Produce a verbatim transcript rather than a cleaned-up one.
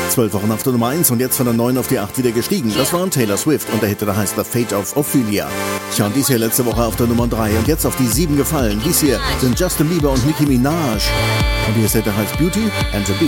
Zwölf Wochen auf der Nummer eins und jetzt von der neun auf die acht wieder gestiegen. Das war Taylor Swift und der Hit, der heißt The Fate of Ophelia. Tja, und dies hier letzte Woche auf der Nummer drei und jetzt auf die sieben gefallen. Dies hier sind Justin Bieber und Nicki Minaj. Und hier ist der, der heißt Beauty and the Beast.